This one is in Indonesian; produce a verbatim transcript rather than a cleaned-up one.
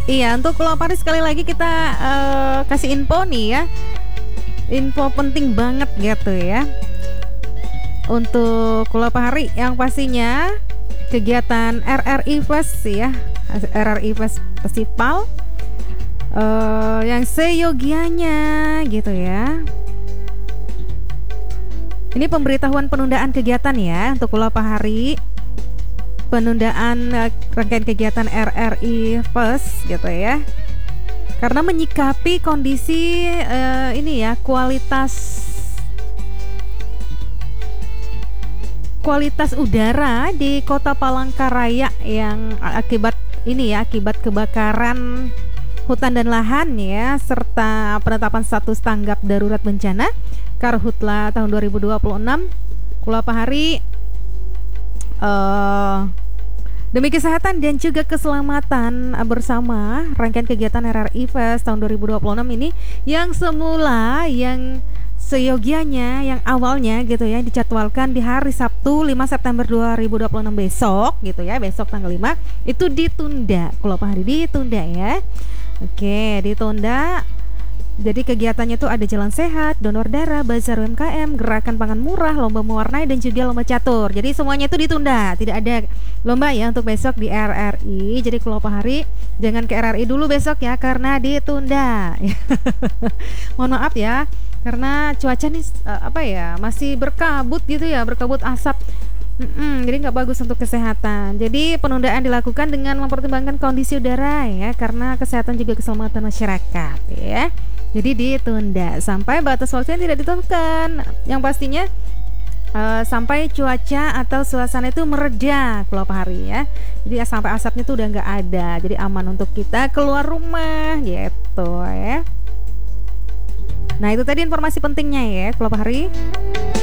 Iya, untuk Pulau Pari sekali lagi kita uh, kasih info nih ya. Info penting banget gitu ya. Untuk Pulau Pari yang pastinya kegiatan R R I Fest ya, R R I Fest Festival uh, yang seyogianya gitu ya. Ini pemberitahuan penundaan kegiatan ya untuk Pulau Pahari. Penundaan uh, rangkaian kegiatan R R I Fest gitu ya. Karena menyikapi kondisi uh, ini ya, kualitas kualitas udara di Kota Palangkaraya yang akibat ini ya, akibat kebakaran hutan dan lahan ya, serta penetapan status tanggap darurat bencana Karhutla tahun dua ribu dua puluh enam. Pulau Pahari uh, demi kesehatan dan juga keselamatan bersama rangkaian kegiatan R R I Fest tahun dua ribu dua puluh enam ini yang semula yang seyogianya yang awalnya gitu ya dijadwalkan di hari Sabtu lima September dua ribu dua puluh enam besok gitu ya, besok tanggal lima itu ditunda. Pulau Pahari ditunda ya. Oke, ditunda. Jadi kegiatannya tuh ada jalan sehat, donor darah, bazar U M K M, gerakan pangan murah, lomba mewarnai dan juga lomba catur. Jadi semuanya itu ditunda, tidak ada lomba ya untuk besok di R R I. Jadi Pulau Pahari jangan ke R R I dulu besok ya karena ditunda. Mohon maaf ya, karena cuaca nih uh, apa ya masih berkabut gitu ya, berkabut asap. Mm-mm, jadi nggak bagus untuk kesehatan. Jadi penundaan dilakukan dengan mempertimbangkan kondisi udara ya, karena kesehatan juga keselamatan masyarakat ya. Jadi ditunda sampai batas waktu yang tidak ditentukan. Yang pastinya uh, sampai cuaca atau suasana itu mereda Pulau Pahari ya. Jadi ya, sampai asapnya itu udah nggak ada. Jadi aman untuk kita keluar rumah gitu ya. Nah itu tadi informasi pentingnya ya Pulau Pahari.